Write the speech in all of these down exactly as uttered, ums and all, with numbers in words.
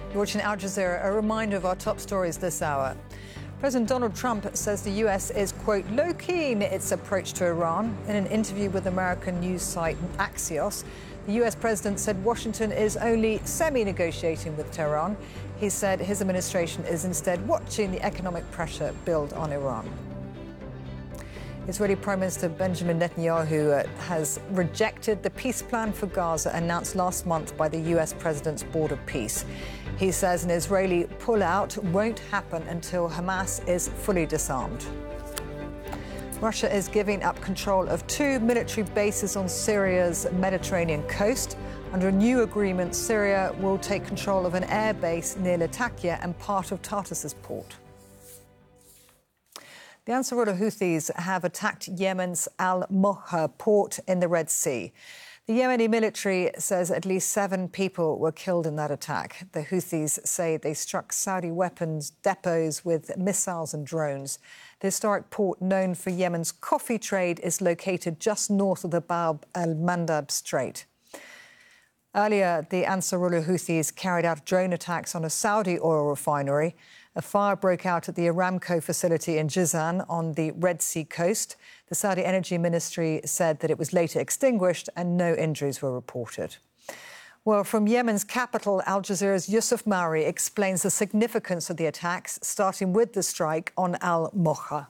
You're watching Al Jazeera. A reminder of our top stories this hour. President Donald Trump says the U S is, quote, low-key in its approach to Iran. In an interview with American news site Axios, the U S president said Washington is only semi-negotiating with Tehran. He said his administration is instead watching the economic pressure build on Iran. Israeli Prime Minister Benjamin Netanyahu uh, has rejected the peace plan for Gaza announced last month by the U S president's Board of Peace. He says an Israeli pullout won't happen until Hamas is fully disarmed. Russia is giving up control of two military bases on Syria's Mediterranean coast. Under a new agreement, Syria will take control of an air base near Latakia and part of Tartus's port. The Ansarullah Houthis have attacked Yemen's Al-Moha port in the Red Sea. The Yemeni military says at least seven people were killed in that attack. The Houthis say they struck Saudi weapons depots with missiles and drones. The historic port, known for Yemen's coffee trade, is located just north of the Bab al-Mandab Strait. Earlier, the Ansarullah Houthis carried out drone attacks on a Saudi oil refinery. A fire broke out at the Aramco facility in Jizan on the Red Sea coast. The Saudi Energy Ministry said that it was later extinguished and no injuries were reported. Well, from Yemen's capital, Al Jazeera's Yusuf Mauri explains the significance of the attacks, starting with the strike on Al-Moha.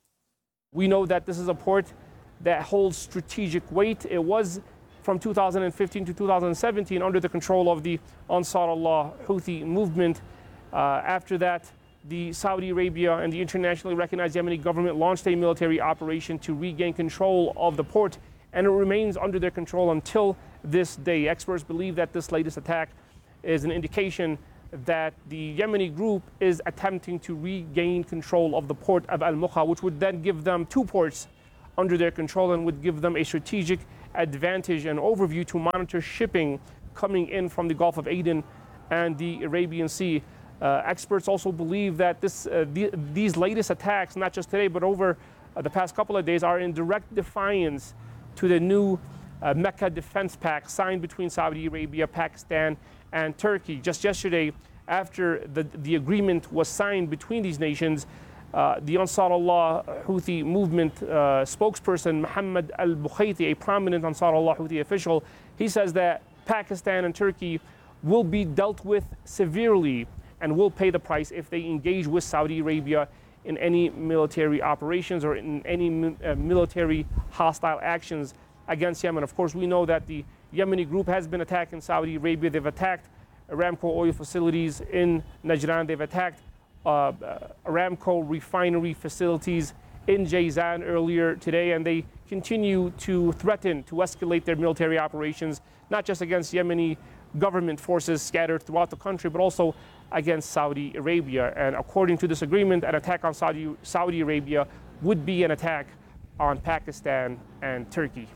We know that this is a port that holds strategic weight. It was from two thousand fifteen to two thousand seventeen under the control of the Ansarullah Houthi movement. Uh, after that, the Saudi Arabia and the internationally recognized Yemeni government launched a military operation to regain control of the port, and it remains under their control until this day. Experts believe that this latest attack is an indication that the Yemeni group is attempting to regain control of the port of Al-Moha, which would then give them two ports under their control and would give them a strategic advantage and overview to monitor shipping coming in from the Gulf of Aden and the Arabian Sea. Uh, experts also believe that this, uh, the, these latest attacks, not just today, but over uh, the past couple of days, are in direct defiance to the new uh, Mecca Defense Pact signed between Saudi Arabia, Pakistan, and Turkey. Just yesterday, after the, the agreement was signed between these nations, uh, the Ansarullah Houthi movement uh, spokesperson, Mohammed al-Bukhaiti, a prominent Ansarullah Houthi official, he says that Pakistan and Turkey will be dealt with severely and will pay the price if they engage with Saudi Arabia in any military operations or in any uh, military hostile actions against Yemen. Of course, we know that the Yemeni group has been attacking Saudi Arabia. They've attacked Aramco oil facilities in Najran. They've attacked uh, uh, Aramco refinery facilities in Jizan earlier today, and they continue to threaten to escalate their military operations, not just against Yemeni government forces scattered throughout the country, but also against Saudi Arabia. And according to this agreement, an attack on Saudi, Saudi Arabia would be an attack on Pakistan and Turkey.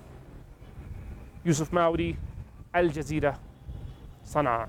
Yusuf Mauri, Al Jazeera, Sana'a.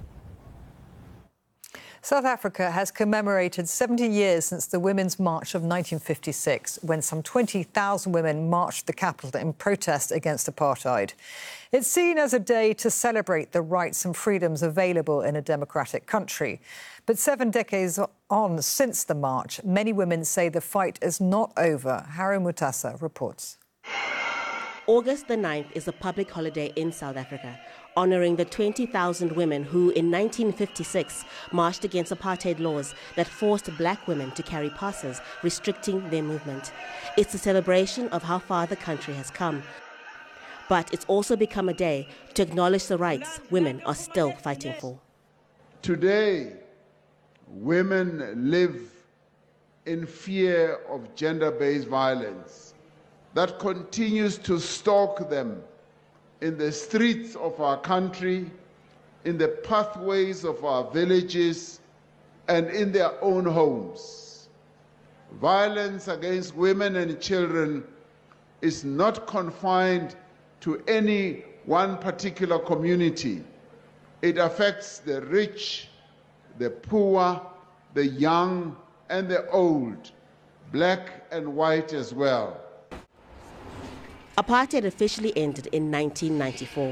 South Africa has commemorated seventy years since the Women's March of nineteen fifty-six, when some twenty thousand women marched the capital in protest against apartheid. It's seen as a day to celebrate the rights and freedoms available in a democratic country. But seven decades on since the march, many women say the fight is not over. Harry Mutasa reports. August the ninth is a public holiday in South Africa, honouring the twenty thousand women who in nineteen fifty-six marched against apartheid laws that forced black women to carry passes restricting their movement. It's a celebration of how far the country has come. But it's also become a day to acknowledge the rights women are still fighting for. Today, women live in fear of gender-based violence that continues to stalk them in the streets of our country, in the pathways of our villages, and in their own homes. Violence against women and children is not confined to any one particular community. It affects the rich, the poor, the young, and the old, black and white as well. Apartheid officially ended in nineteen ninety-four.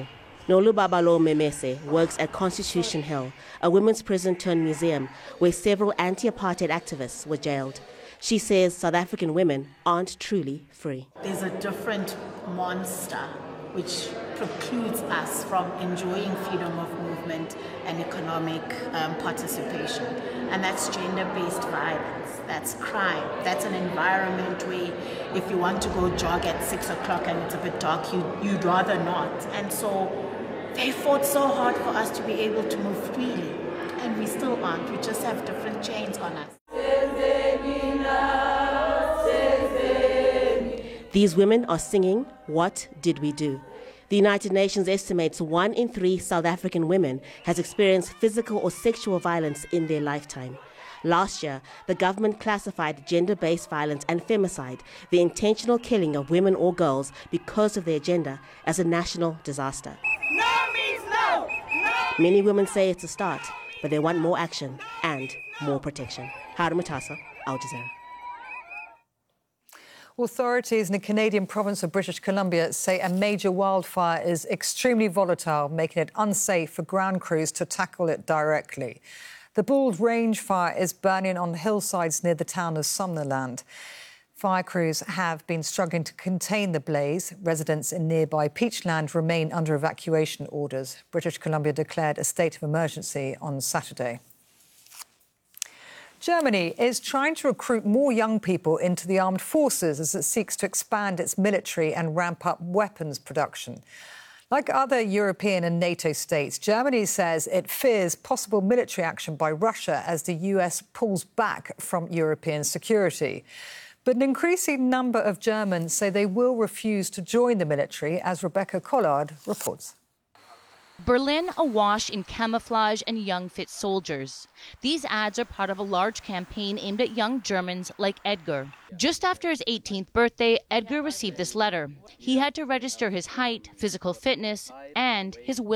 Nolubabalo Memese works at Constitution Hill, a women's prison turned museum where several anti-apartheid activists were jailed. She says South African women aren't truly free. There's a different monster which precludes us from enjoying freedom of movement and economic um, participation. And that's gender-based violence, that's crime, that's an environment where if you want to go jog at six o'clock and it's a bit dark, you, you'd rather not. And so they fought so hard for us to be able to move freely, and we still aren't, we just have different chains on us. These women are singing, "What Did We Do?" The United Nations estimates one in three South African women has experienced physical or sexual violence in their lifetime. Last year, the government classified gender-based violence and femicide, the intentional killing of women or girls because of their gender, as a national disaster. No means no! No! Many women say it's a start, but they want more action and more protection. Harun Matasa, Al Jazeera. Authorities in the Canadian province of British Columbia say a major wildfire is extremely volatile, making it unsafe for ground crews to tackle it directly. The Bald Range fire is burning on hillsides near the town of Sumnerland. Fire crews have been struggling to contain the blaze. Residents in nearby Peachland remain under evacuation orders. British Columbia declared a state of emergency on Saturday. Germany is trying to recruit more young people into the armed forces as it seeks to expand its military and ramp up weapons production. Like other European and NATO states, Germany says it fears possible military action by Russia as the U S pulls back from European security. But an increasing number of Germans say they will refuse to join the military, as Rebecca Collard reports. Berlin awash in camouflage and young fit soldiers. These ads are part of a large campaign aimed at young Germans like Edgar. Just after his eighteenth birthday, Edgar received this letter. He had to register his height, physical fitness, and his will